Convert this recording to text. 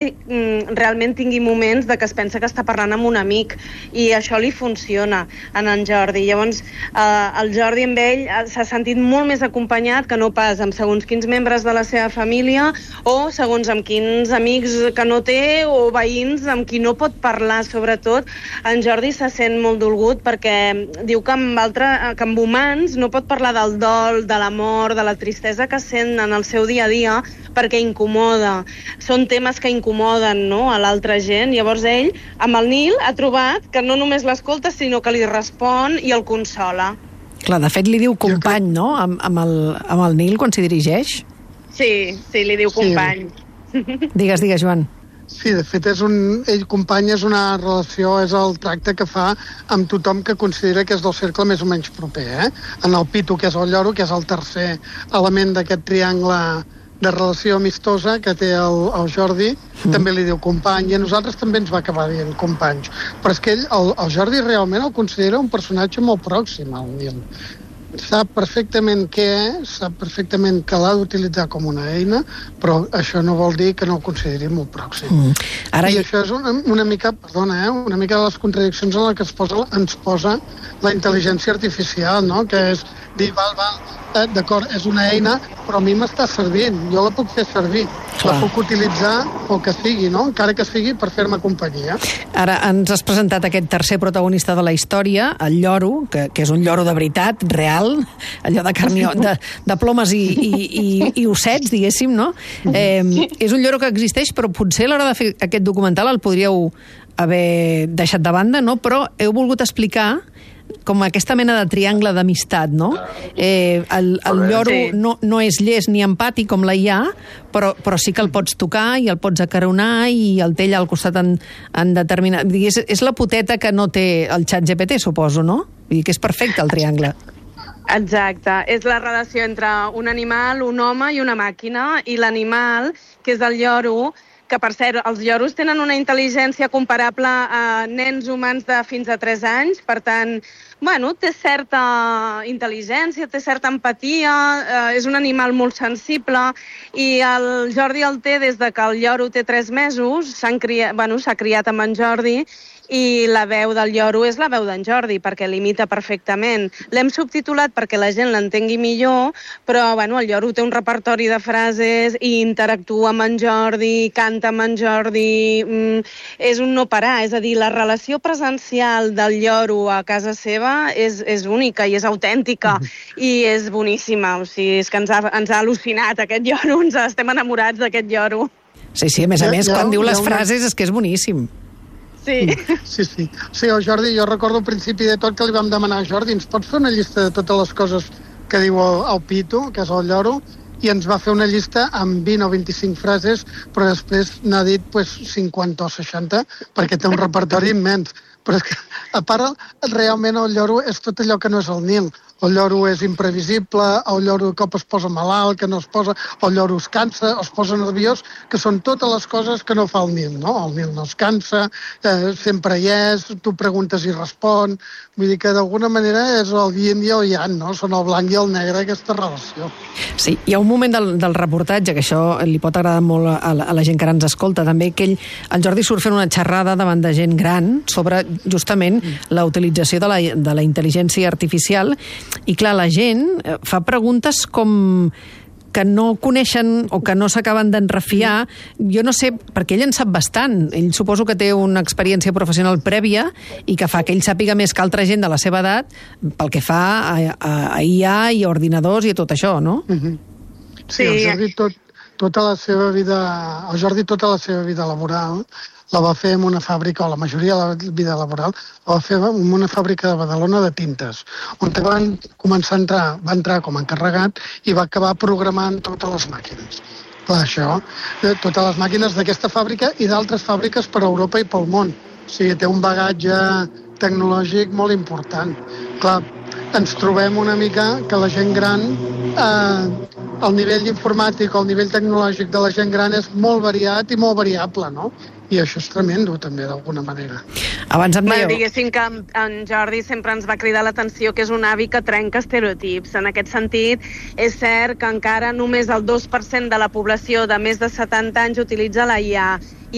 realment tingui moments de que es pensa que està parlant amb un amic, i això li funciona en Jordi. Llavors, el Jordi amb ell s'ha sentit molt més acompanyat que no pas amb segons quins membres de la seva família o segons amb quins amics que no té o veïns amb qui no pot parlar. Sobretot, en Jordi se sent molt dolgut perquè diu que amb humans no pot parlar del dol, de la mort, de la tristesa que sent en el seu dia a dia, perquè incomoda. Són temes que incomoden, no?, a l'altra gent. Llavors ell, amb el Nil, ha trobat que no només l'escolta, sinó que li respon i el consola. Clar, de fet li diu company, no?, amb el Nil quan s'hi dirigeix. Sí, li diu company. Digues, Joan. Sí, de fet, ell company és una relació, és el tracte que fa amb tothom que considera que és del cercle més o menys proper, En el Pitu, que és el lloro, que és el tercer element d'aquest triangle de relació amistosa que té el Jordi, també li diu company, i a nosaltres també ens va acabar dient companys. Però és que ell, el Jordi realment el considera un personatge molt pròxim al Nil. Sap perfectament què és, sap perfectament que l'ha d'utilitzar com una eina, però això no vol dir que no el consideri molt pròxim. I això és una mica, una mica de les contradiccions en les que ens posa la intel·ligència artificial, no?, que és dir, d'acord, és una eina, però a mi m'està servint, jo la puc fer servir, la puc utilitzar o que sigui, no?, encara que sigui per fer-me companyia. Ara ens has presentat aquest tercer protagonista de la història, el lloro, que és un lloro de veritat, real, allò de carnió, de plomes i ossets, diguéssim, no? És un lloro que existeix, però potser a l'hora de fer aquest documental el podríeu haver deixat de banda, no? Però heu volgut explicar com aquesta mena de triangle d'amistat, no? El lloro no és llest ni empàtic com la IA, però sí que el pots tocar i el pots acaronar i el té allà al costat en determinat... És la poteta que no té el ChatGPT, suposo, no? Vull dir que és perfecte el triangle. Exacte, és la relació entre un animal, un home i una màquina, i l'animal, que és el lloro, que per cert, els lloros tenen una intel·ligència comparable a nens humans de fins a 3 anys, per tant, té certa intel·ligència, té certa empatia, és un animal molt sensible, i el Jordi el té des de que el lloro té 3 mesos, s'ha criat amb en Jordi, i la veu del lloro és la veu d'en Jordi, perquè l'imita perfectament. L'hem subtitulat perquè la gent l'entengui millor, però el lloro té un repertori de frases i interactua amb en Jordi, canta amb en Jordi, és un no parar, és a dir, la relació presencial del lloro a casa seva és única i és autèntica i és boníssima, o sigui, és que ens ha al·lucinat aquest lloro, ens estem enamorats d'aquest lloro. Sí, a més, quan diu les frases és que és boníssim. Sí. Sí, el Jordi, jo recordo al principi de tot que li vam demanar a Jordi, ens pots fer una llista de totes les coses que diu el Pitu, que és el lloro, i ens va fer una llista amb 20 o 25 frases, però després n'ha dit 50 o 60, perquè té un repertori immens. Però és que, a part, realment el lloro és tot allò que no és el Nil. El lloro és imprevisible, el lloro de cop es posa malalt, que no es posa, el lloro es cansa, es posa nerviós, que són totes les coses que no fa el Nil, no? El Nil no es cansa, sempre hi és, tu preguntes i respon, vull dir que d'alguna manera és el yin i el yang, no? Són el blanc i el negre, aquesta relació. Sí, hi ha un moment del reportatge, que això li pot agradar molt a la gent que ara ens escolta, també, que el Jordi surt fent una xerrada davant de gent gran sobre justament la utilització de la intel·ligència artificial. I clar, la gent fa preguntes com que no coneixen o que no s'acaben d'enrefiar. Jo no sé, perquè ell en sap bastant. Ell suposo que té una experiència professional prèvia i que fa que ell sàpiga més que altra gent de la seva edat pel que fa a IA i a ordinadors i a tot això, no? Sí, el Jordi tota la seva vida laboral la va fer en una fàbrica, o la majoria de la vida laboral, la va fer en una fàbrica de Badalona de tintes, on va entrar com a encarregat i va acabar programant totes les màquines. Clar, això, totes les màquines d'aquesta fàbrica i d'altres fàbriques per Europa i pel món. O sigui, té un bagatge tecnològic molt important. Clar, ens trobem una mica que la gent gran, el nivell informàtic o el nivell tecnològic de la gent gran és molt variat i molt variable, no? I això és tremendo, també, d'alguna manera. Abans em dèieu... Diguéssim que en Jordi sempre ens va cridar l'atenció que és un avi que trenca estereotips. En aquest sentit, és cert que encara només el 2% de la població de més de 70 anys utilitza la IA.